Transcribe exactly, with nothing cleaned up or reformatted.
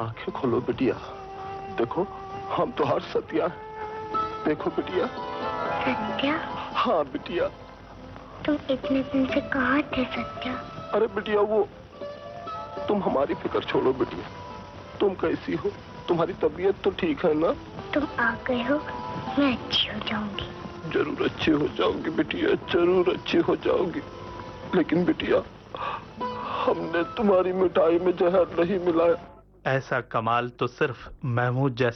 आंखें खोलो बिटिया, देखो हम तो हर सत्या है। देखो बिटिया। सत्या? हाँ बिटिया। तुम इतने दिन से कहाँ थे सत्या? अरे बिटिया वो, तुम हमारी फिक्र छोड़ो बिटिया। तुम कैसी हो? तुम्हारी तबीयत तो ठीक है ना? तुम आ गए हो, मैं अच्छी हो जाऊंगी। जरूर अच्छी हो जाओगी बिटिया, जरूर अच्छी हो जाओगी। लेकिन बिटिया, हमने तुम्हारी मिठाई में जहर नहीं मिलाया। ऐसा कमाल तो सिर्फ महमूद जैसा